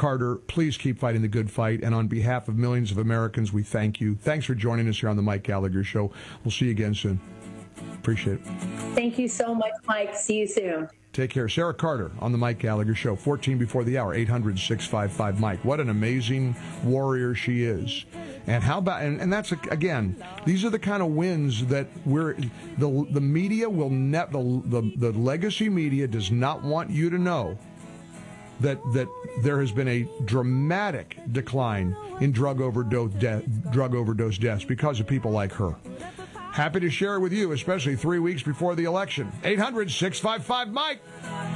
Carter, please keep fighting the good fight. And on behalf of millions of Americans, we thank you. Thanks for joining us here on the Mike Gallagher Show. We'll see you again soon. Appreciate it. Thank you so much, Mike. See you soon. Take care. Sarah Carter on the Mike Gallagher Show, 14 before the hour, 800-655-MIKE. What an amazing warrior she is. And how about, and that's, again, these are the kind of wins that the media will the legacy media does not want you to know that there has been a dramatic decline in drug overdose deaths because of people like her. Happy to share it with you, especially 3 weeks before the election. 800-655-MIKE.